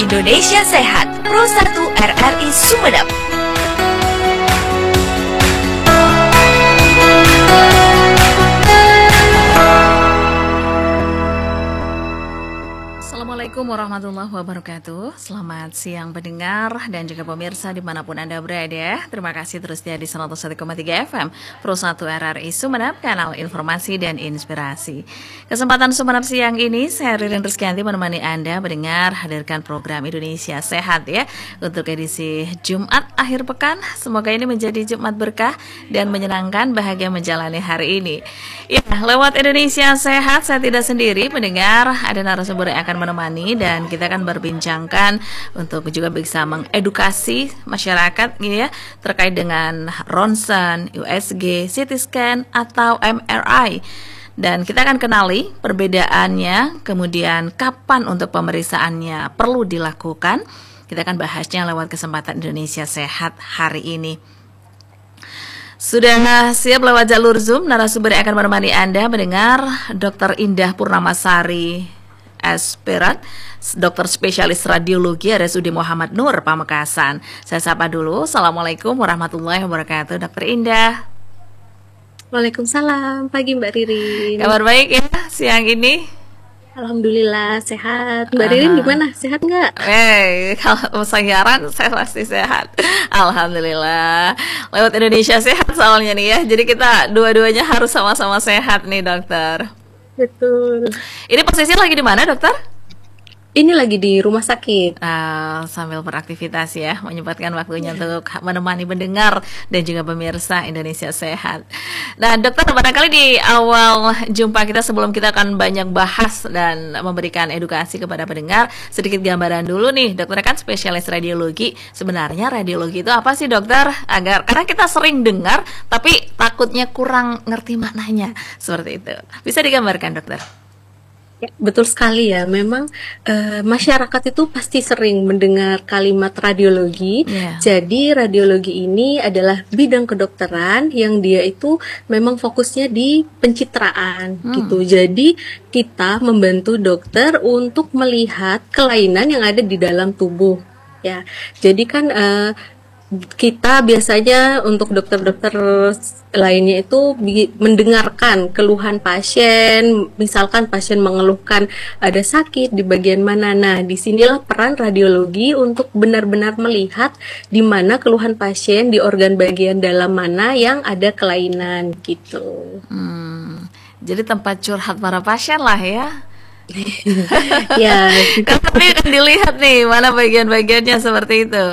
Indonesia Sehat, Pro 1 RRI Sumedap. Assalamualaikum warahmatullahi wabarakatuh. Selamat siang pendengar dan juga pemirsa dimanapun Anda berada. Terima kasih terus di 101,3 FM Pro 1 RRI Sumeneb, kanal informasi dan inspirasi. Kesempatan Sumeneb siang ini saya Ririn Rizkyanti menemani Anda mendengar hadirkan program Indonesia Sehat ya untuk edisi Jumat akhir pekan. Semoga ini menjadi Jumat berkah dan menyenangkan, bahagia menjalani hari ini. Ya, lewat Indonesia Sehat saya tidak sendiri mendengar, ada narasumber yang akan menemani dan kita akan berbincangkan untuk juga bisa mengedukasi masyarakat gitu ya terkait dengan ronsen, USG, CT scan atau MRI. Dan kita akan kenali perbedaannya, kemudian kapan untuk pemeriksaannya perlu dilakukan. Kita akan bahasnya lewat kesempatan Indonesia Sehat hari ini. Sudah siap lewat jalur Zoom narasumber yang akan menemani Anda mendengar Dr. Indah Purnamasari Aspirat, dokter spesialis radiologi RSUD Muhammad Nur Pamekasan. Saya sapa dulu. Assalamualaikum warahmatullahi wabarakatuh, Dokter Indah. Waalaikumsalam, pagi Mbak Ririn. Kabar baik ya siang ini? Alhamdulillah sehat. Mbak Ririn gimana? Sehat nggak? Kalau siaran saya pasti sehat. Alhamdulillah. Lewat Indonesia Sehat soalnya nih ya. Jadi kita dua-duanya harus sama-sama sehat nih, dokter. Betul. Ini posisi lagi di mana, dokter? Ini lagi di rumah sakit. Sambil beraktivitas ya, menyempatkan waktunya untuk menemani pendengar dan juga pemirsa Indonesia Sehat. Nah, dokter, barangkali di awal jumpa kita sebelum kita akan banyak bahas dan memberikan edukasi kepada pendengar, sedikit gambaran dulu nih, dokter kan spesialis radiologi. Sebenarnya radiologi itu apa sih, dokter? Karena kita sering dengar, tapi takutnya kurang ngerti maknanya. Seperti itu. Bisa digambarkan, dokter? Ya, betul sekali ya. Memang masyarakat itu pasti sering mendengar kalimat radiologi. Jadi radiologi ini adalah bidang kedokteran yang dia itu memang fokusnya di pencitraan gitu. Jadi kita membantu dokter untuk melihat kelainan yang ada di dalam tubuh. Ya, jadi kan kita biasanya untuk dokter-dokter lainnya itu mendengarkan keluhan pasien, misalkan pasien mengeluhkan ada sakit di bagian mana. Nah, disinilah peran radiologi untuk benar-benar melihat di mana keluhan pasien di organ bagian dalam mana yang ada kelainan gitu. Jadi tempat curhat para pasien lah ya. Ya. Tapi akan dilihat nih mana bagian-bagiannya seperti itu.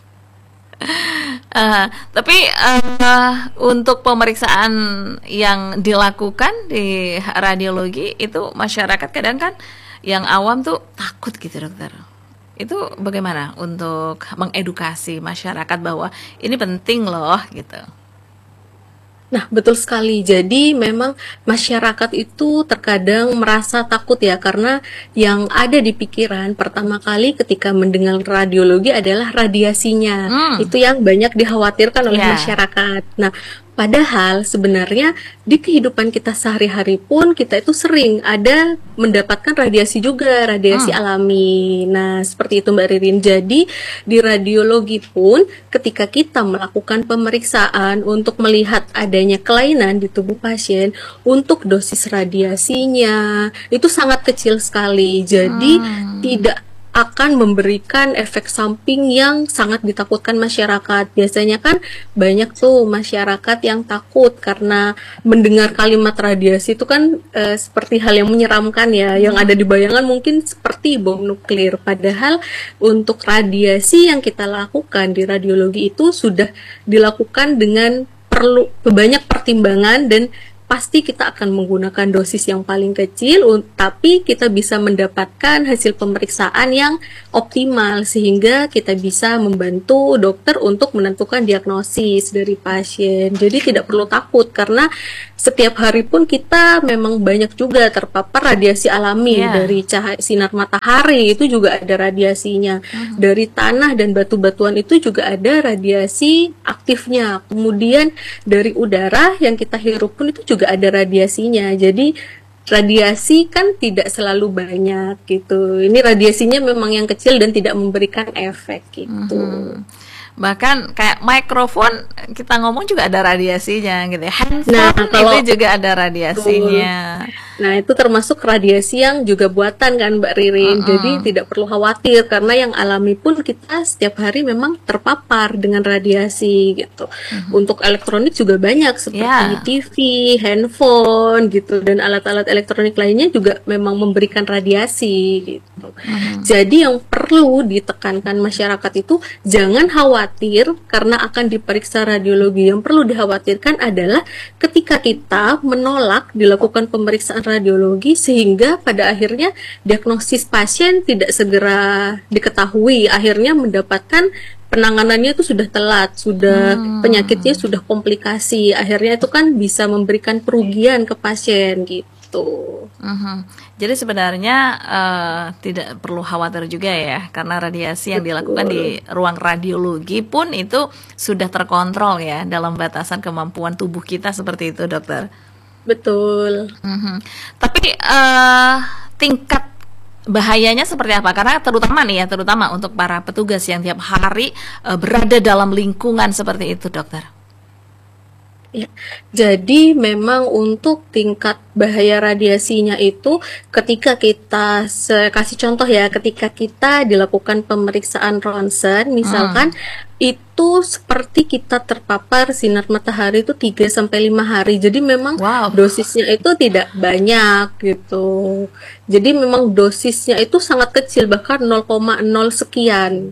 Tapi untuk pemeriksaan yang dilakukan di radiologi itu masyarakat kadang kan yang awam tuh takut gitu, dokter. Itu bagaimana untuk mengedukasi masyarakat bahwa ini penting loh gitu. Nah, betul sekali. Jadi memang masyarakat itu terkadang merasa takut ya, karena yang ada di pikiran pertama kali ketika mendengar radiologi adalah radiasinya. Itu yang banyak dikhawatirkan oleh masyarakat. Nah, padahal sebenarnya di kehidupan kita sehari-hari pun kita itu sering ada mendapatkan radiasi juga, radiasi alami. Nah, seperti itu Mbak Ririn. Jadi di radiologi pun ketika kita melakukan pemeriksaan untuk melihat adanya kelainan di tubuh pasien, untuk dosis radiasinya itu sangat kecil sekali. Jadi tidak akan memberikan efek samping yang sangat ditakutkan masyarakat. Biasanya kan banyak tuh masyarakat yang takut karena mendengar kalimat radiasi itu kan seperti hal yang menyeramkan ya. Yang ada di bayangan mungkin seperti bom nuklir. Padahal untuk radiasi yang kita lakukan di radiologi itu sudah dilakukan dengan perlu banyak pertimbangan dan pasti kita akan menggunakan dosis yang paling kecil, tapi kita bisa mendapatkan hasil pemeriksaan yang optimal sehingga kita bisa membantu dokter untuk menentukan diagnosis dari pasien. Jadi tidak perlu takut karena setiap hari pun kita memang banyak juga terpapar radiasi alami dari cahaya sinar matahari, itu juga ada radiasinya. Dari tanah dan batu-batuan itu juga ada radiasi aktifnya. Kemudian dari udara yang kita hirup pun itu juga ada radiasinya. Jadi radiasi kan tidak selalu banyak gitu. Ini radiasinya memang yang kecil dan tidak memberikan efek gitu. Bahkan kayak mikrofon kita ngomong juga ada radiasinya gitu ya. Nah, Handphone kalau itu juga ada radiasinya. Nah, itu termasuk radiasi yang juga buatan kan Mbak Ririn. Jadi tidak perlu khawatir karena yang alami pun kita setiap hari memang terpapar dengan radiasi gitu. Untuk elektronik juga banyak seperti TV, handphone gitu dan alat-alat elektronik lainnya juga memang memberikan radiasi gitu. Jadi yang perlu ditekankan masyarakat itu jangan khawatir karena akan diperiksa radiologi. Yang perlu dikhawatirkan adalah ketika kita menolak dilakukan pemeriksaan radiologi sehingga pada akhirnya diagnosis pasien tidak segera diketahui, akhirnya mendapatkan penanganannya itu sudah telat, sudah penyakitnya sudah komplikasi, akhirnya itu kan bisa memberikan kerugian ke pasien gitu. Jadi sebenarnya tidak perlu khawatir juga ya, karena radiasi yang dilakukan di ruang radiologi pun itu sudah terkontrol ya dalam batasan kemampuan tubuh kita seperti itu, dokter. Betul. Tapi tingkat bahayanya seperti apa? Karena terutama untuk para petugas yang tiap hari berada dalam lingkungan seperti itu, dokter. Ya, jadi memang untuk tingkat bahaya radiasinya itu ketika kita kasih contoh ya, ketika kita dilakukan pemeriksaan ronsen misalkan itu seperti kita terpapar sinar matahari itu 3 sampai 5 hari. Jadi memang dosisnya itu tidak banyak gitu. Jadi memang dosisnya itu sangat kecil bahkan 0,0 sekian.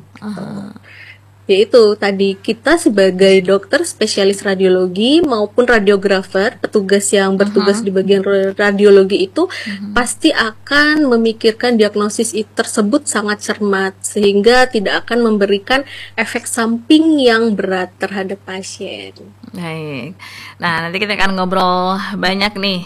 Yaitu tadi kita sebagai dokter spesialis radiologi maupun radiografer, petugas yang bertugas di bagian radiologi itu pasti akan memikirkan diagnosis tersebut sangat cermat sehingga tidak akan memberikan efek samping yang berat terhadap pasien. Baik. Nah, nanti kita akan ngobrol banyak nih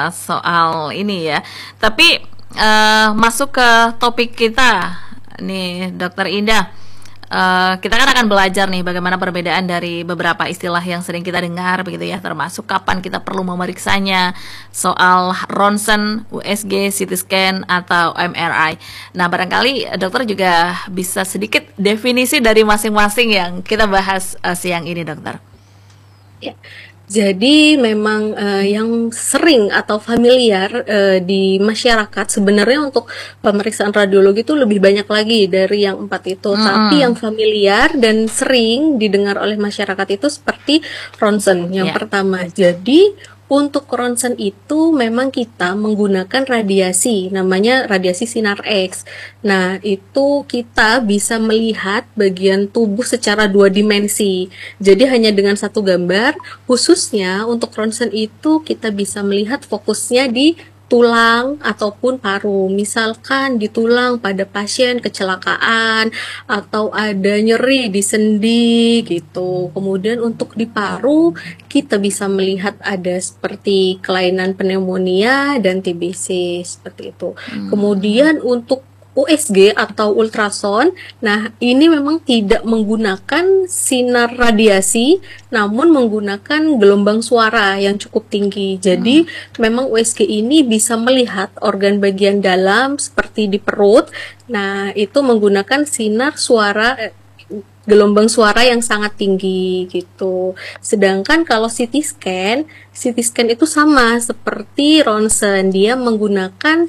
soal ini ya. Tapi masuk ke topik kita nih, Dokter Indah. Kita kan akan belajar nih bagaimana perbedaan dari beberapa istilah yang sering kita dengar begitu ya, termasuk kapan kita perlu memeriksanya, soal ronsen, USG, CT scan atau MRI. Nah, barangkali dokter juga bisa sedikit definisi dari masing-masing yang kita bahas siang ini, dokter. Ya. Jadi memang yang sering atau familiar di masyarakat sebenarnya untuk pemeriksaan radiologi itu lebih banyak lagi dari yang 4 itu. Tapi yang familiar dan sering didengar oleh masyarakat itu seperti ronsen yang pertama. Jadi untuk ronsen itu memang kita menggunakan radiasi, namanya radiasi sinar X. Nah, itu kita bisa melihat bagian tubuh secara 2 dimensi. Jadi hanya dengan satu gambar, khususnya untuk ronsen itu kita bisa melihat fokusnya di tulang ataupun paru. Misalkan di tulang pada pasien kecelakaan atau ada nyeri di sendi gitu. Kemudian untuk di paru kita bisa melihat ada seperti kelainan pneumonia dan TBC seperti itu. Kemudian untuk USG atau ultrason, nah ini memang tidak menggunakan sinar radiasi, namun menggunakan gelombang suara yang cukup tinggi. Jadi memang USG ini bisa melihat organ bagian dalam seperti di perut. Nah itu menggunakan sinar suara gelombang suara yang sangat tinggi gitu. Sedangkan kalau CT scan itu sama seperti ronsen, dia menggunakan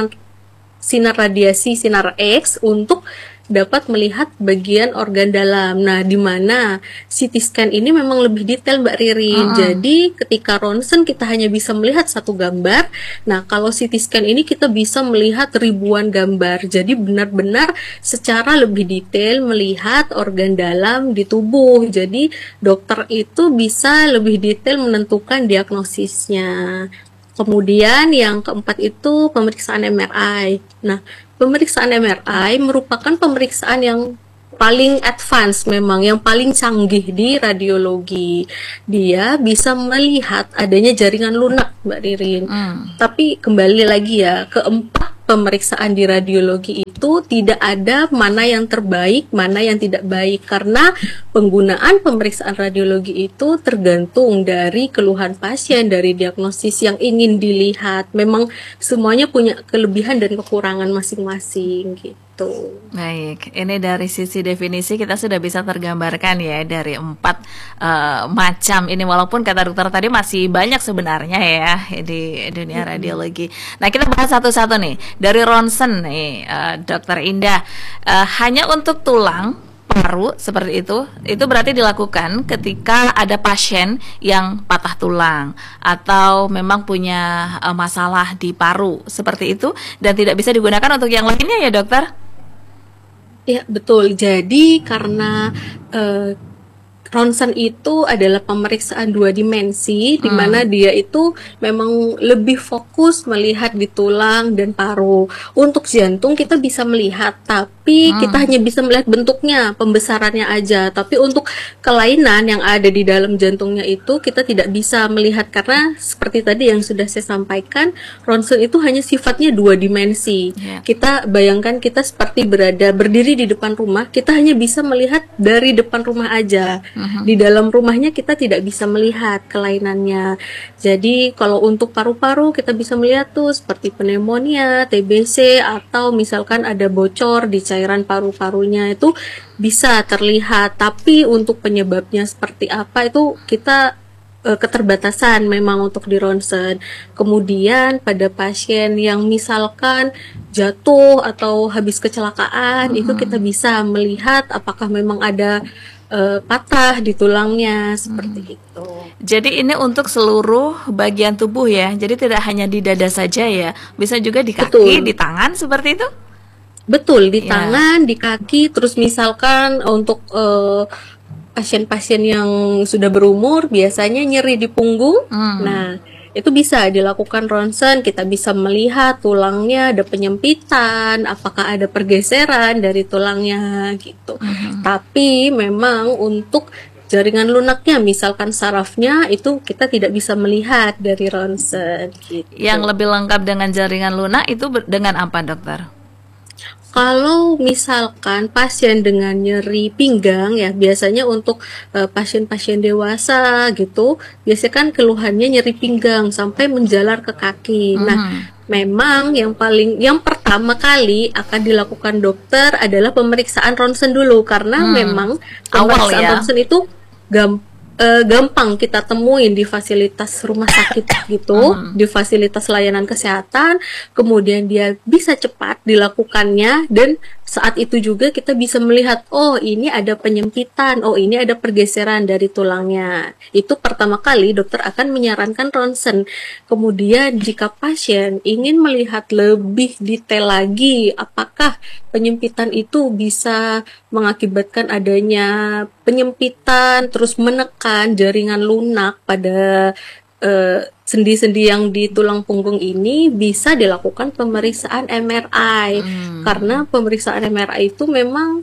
sinar radiasi sinar X untuk dapat melihat bagian organ dalam. Nah, di mana CT scan ini memang lebih detail Mbak Ririn. Jadi ketika ronsen kita hanya bisa melihat satu gambar. Nah, kalau CT scan ini kita bisa melihat ribuan gambar. Jadi benar-benar secara lebih detail melihat organ dalam di tubuh. Jadi dokter itu bisa lebih detail menentukan diagnosisnya. Kemudian yang keempat itu pemeriksaan MRI. Nah, pemeriksaan MRI merupakan pemeriksaan yang paling advance memang, yang paling canggih di radiologi. Dia bisa melihat adanya jaringan lunak, Mbak Ririn. Tapi kembali lagi ya, keempat pemeriksaan di radiologi itu tidak ada mana yang terbaik, mana yang tidak baik, karena penggunaan pemeriksaan radiologi itu tergantung dari keluhan pasien, dari diagnosis yang ingin dilihat. Memang semuanya punya kelebihan dan kekurangan masing-masing gitu. Baik, ini dari sisi definisi kita sudah bisa tergambarkan ya dari 4 macam ini, walaupun kata dokter tadi masih banyak sebenarnya ya di dunia radiologi. Nah, kita bahas satu-satu nih. Dari ronsen nih, Dokter Indah, hanya untuk tulang paru seperti itu berarti dilakukan ketika ada pasien yang patah tulang atau memang punya masalah di paru seperti itu, dan tidak bisa digunakan untuk yang lainnya ya dokter? Ya, betul. Jadi karena ronsen itu adalah pemeriksaan 2 dimensi, di mana dia itu memang lebih fokus melihat di tulang dan paru. Untuk jantung kita bisa melihat, tapi kita hanya bisa melihat bentuknya, pembesarannya aja. Tapi untuk kelainan yang ada di dalam jantungnya itu kita tidak bisa melihat, karena seperti tadi yang sudah saya sampaikan, ronsen itu hanya sifatnya 2 dimensi. Kita bayangkan kita seperti berdiri di depan rumah, kita hanya bisa melihat dari depan rumah aja. Di dalam rumahnya kita tidak bisa melihat kelainannya. Jadi kalau untuk paru-paru kita bisa melihat tuh seperti pneumonia, TBC, atau misalkan ada bocor di cairan paru-parunya, itu bisa terlihat. Tapi untuk penyebabnya seperti apa itu kita keterbatasan memang untuk di ronsen. Kemudian pada pasien yang misalkan jatuh atau habis kecelakaan, itu kita bisa melihat apakah memang ada patah di tulangnya seperti itu. Jadi ini untuk seluruh bagian tubuh ya. Jadi tidak hanya di dada saja ya. Bisa juga di kaki, di tangan seperti itu? Betul, di tangan, di kaki. Terus misalkan untuk pasien-pasien yang sudah berumur biasanya nyeri di punggung. Nah, itu bisa dilakukan ronsen, kita bisa melihat tulangnya ada penyempitan, apakah ada pergeseran dari tulangnya gitu. Tapi memang untuk jaringan lunaknya, misalkan sarafnya, itu kita tidak bisa melihat dari ronsen gitu. Yang lebih lengkap dengan jaringan lunak itu dengan apa dokter? Kalau misalkan pasien dengan nyeri pinggang ya, biasanya untuk pasien-pasien dewasa gitu, biasanya kan keluhannya nyeri pinggang sampai menjalar ke kaki. Nah, memang yang pertama kali akan dilakukan dokter adalah pemeriksaan ronsen dulu, karena memang pemeriksaan ronsen itu gampang kita temuin di fasilitas rumah sakit gitu, di fasilitas layanan kesehatan, kemudian dia bisa cepat dilakukannya, dan saat itu juga kita bisa melihat, oh ini ada penyempitan, oh ini ada pergeseran dari tulangnya. Itu pertama kali dokter akan menyarankan ronsen. Kemudian jika pasien ingin melihat lebih detail lagi, apakah penyempitan itu bisa mengakibatkan adanya penyempitan, terus menekan jaringan lunak pada sendi-sendi yang di tulang punggung ini, bisa dilakukan pemeriksaan MRI. Karena pemeriksaan MRI itu memang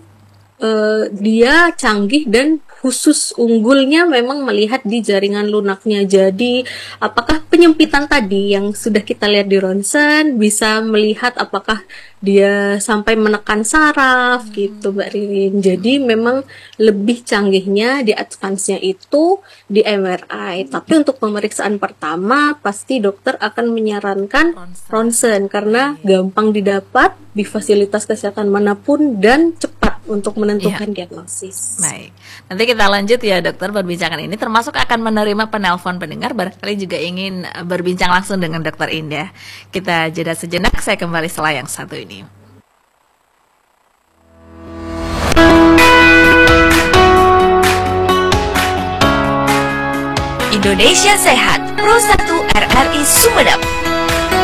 dia canggih dan khusus unggulnya memang melihat di jaringan lunaknya. Jadi apakah penyempitan tadi yang sudah kita lihat di ronsen bisa melihat apakah dia sampai menekan saraf gitu Mbak Ririn. Jadi memang lebih canggihnya di advance-nya itu di MRI. Tapi untuk pemeriksaan pertama pasti dokter akan menyarankan ronsen karena gampang didapat di fasilitas kesehatan manapun dan cepat untuk menentukan diagnosis. Baik, nanti kita lanjut ya dokter perbincangan ini, termasuk akan menerima penelpon pendengar barangkali juga ingin berbincang langsung dengan dokter Indah. Kita jeda sejenak, saya kembali setelah yang satu ini. Indonesia Sehat, Pro 1 RRI Sumeneb.